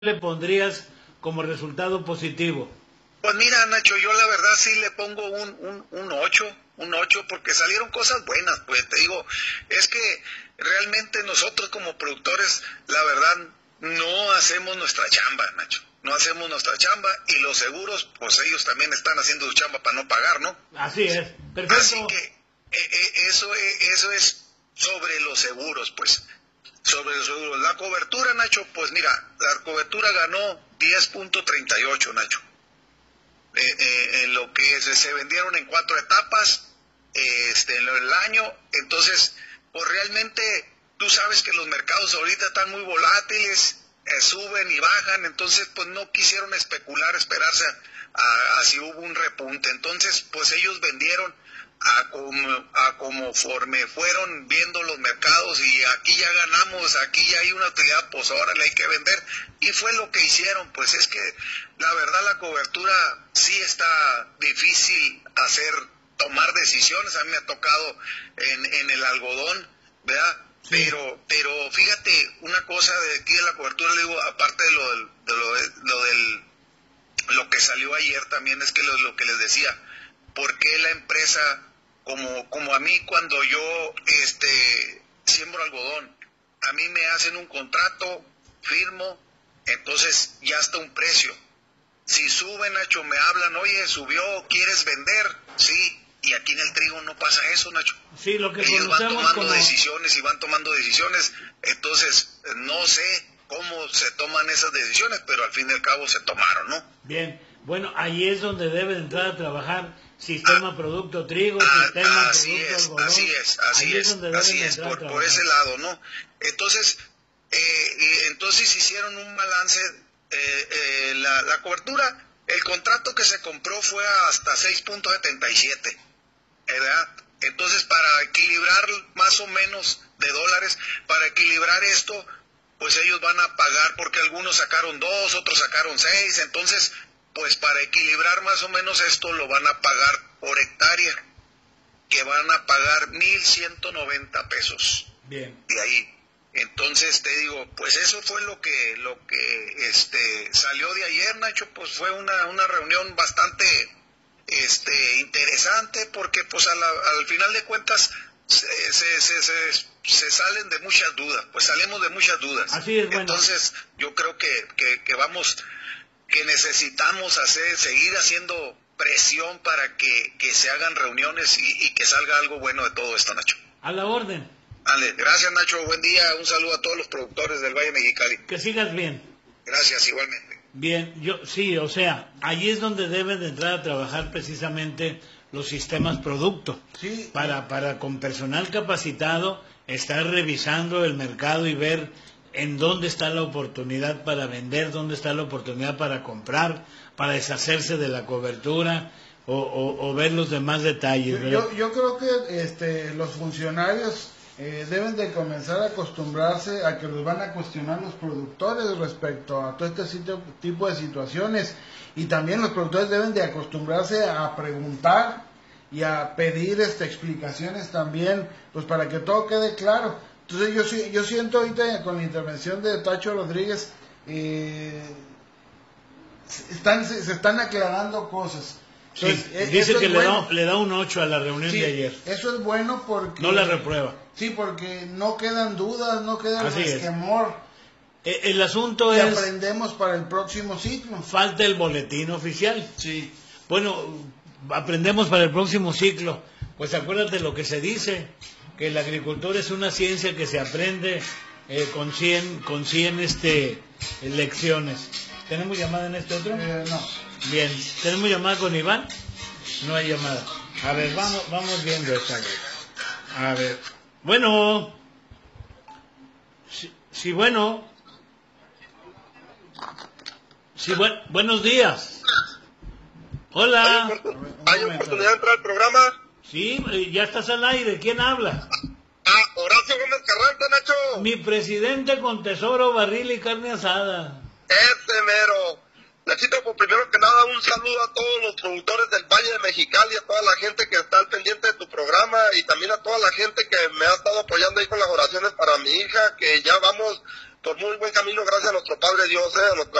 le pondrías como resultado positivo? Pues mira, Nacho, yo la verdad sí le pongo un 8 porque salieron cosas buenas, pues te digo, es que realmente nosotros como productores, la verdad, no hacemos nuestra chamba, Nacho, no hacemos nuestra chamba, y los seguros, pues ellos también están haciendo su chamba para no pagar, ¿no? Así es, perfecto. Así que eso es sobre los seguros, pues. Sobre los seguros. La cobertura, Nacho, pues mira, la cobertura ganó 10.38, Nacho. En lo que se vendieron en 4 etapas en el año. Entonces, pues realmente tú sabes que los mercados ahorita están muy volátiles, suben y bajan, entonces pues no quisieron especular, esperarse a si hubo un repunte. Entonces, pues ellos vendieron a conforme fueron viendo los mercados, y aquí ya ganamos, aquí ya hay una utilidad, pues ahora le hay que vender, y fue lo que hicieron. Pues es que la verdad la cobertura sí está difícil tomar decisiones. A mí me ha tocado en el algodón, ¿verdad? Sí. Pero fíjate una cosa de aquí de la cobertura, le digo, aparte de lo que salió ayer también, es que lo que les decía, ¿por qué la empresa, como a mí cuando yo siembro algodón, a mí me hacen un contrato, firmo, entonces ya está un precio? Si sube, Nacho, me hablan, oye, subió, ¿quieres vender? Sí, y aquí en el trigo no pasa eso, Nacho. Sí, lo que ellos van tomando decisiones y van tomando decisiones, entonces no sé cómo se toman esas decisiones, pero al fin y al cabo se tomaron, ¿no? Bien, bueno, ahí es donde debe entrar a trabajar sistema producto trigo, sistema producto algodón. Así es, por ese lado, ¿no? Entonces hicieron un balance, la cobertura, el contrato que se compró fue hasta 6.77, ¿verdad? Entonces, para equilibrar más o menos de dólares, para equilibrar esto, pues ellos van a pagar, porque algunos sacaron 2, otros sacaron 6, entonces, pues para equilibrar más o menos esto, lo van a pagar por hectárea, que van a pagar 1,190 pesos. Bien. De ahí. Entonces te digo, pues eso fue lo que salió de ayer, Nacho. Pues fue una reunión bastante interesante, porque pues al final de cuentas se salen de muchas dudas, pues salimos de muchas dudas. Así es, bueno. Entonces yo creo que necesitamos seguir haciendo presión para que se hagan reuniones y que salga algo bueno de todo esto, Nacho. A la orden. Vale, gracias, Nacho, buen día, un saludo a todos los productores del Valle Mexicali. Que sigas bien. Gracias, igualmente. Bien, o sea, allí es donde deben de entrar a trabajar precisamente los sistemas producto, sí, para con personal capacitado estar revisando el mercado y ver en dónde está la oportunidad para vender, dónde está la oportunidad para comprar, para deshacerse de la cobertura o ver los demás detalles. Yo creo que los funcionarios deben de comenzar a acostumbrarse a que los van a cuestionar los productores respecto a todo este tipo de situaciones, y también los productores deben de acostumbrarse a preguntar y a pedir explicaciones también, pues para que todo quede claro. Entonces yo siento ahorita con la intervención de Tacho Rodríguez se están aclarando cosas. Entonces, sí, dice que le da un 8 a la reunión de ayer. Eso es bueno porque... No la reprueba. Sí, porque no quedan dudas, no queda resquemor. El asunto y es... aprendemos para el próximo ciclo. Falta el boletín oficial. Sí. Bueno, aprendemos para el próximo ciclo. Pues acuérdate lo que se dice, que el agricultor es una ciencia que se aprende con 100 lecciones. ¿Tenemos llamada en este otro? No. Bien, ¿tenemos llamada con Iván? No hay llamada. A ver, vamos viendo esta vez. A ver. Bueno. Sí, bueno. Sí, buenos días. Hola. ¿Hay oportunidad de entrar al programa? Sí, ya estás al aire. ¿Quién habla? Horacio Gómez Carranza, Nacho. Mi presidente con tesoro, barril y carne asada. Ese mero. Nachito, pues primero que nada un saludo a todos los productores del Valle de Mexicali, a toda la gente que está al pendiente de tu programa, y también a toda la gente que me ha estado apoyando ahí con las oraciones para mi hija, que ya vamos por muy buen camino, gracias a nuestro Padre Dios, a nuestra